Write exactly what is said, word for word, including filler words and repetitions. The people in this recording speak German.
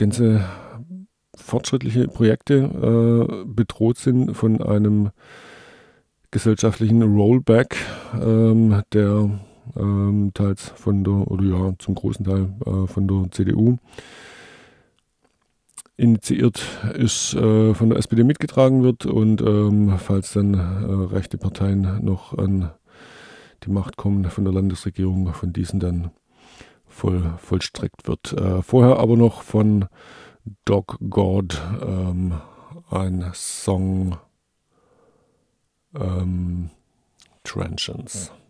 ganze fortschrittliche Projekte äh, bedroht sind von einem gesellschaftlichen Rollback, ähm, der ähm, teils von der, oder ja, zum großen Teil äh, von der C D U initiiert ist, äh, von der S P D mitgetragen wird und ähm, falls dann äh, rechte Parteien noch an die Macht kommen von der Landesregierung, von diesen dann voll, vollstreckt wird. Äh, vorher aber noch von Dog God ähm, ein Song ähm, Trenchants.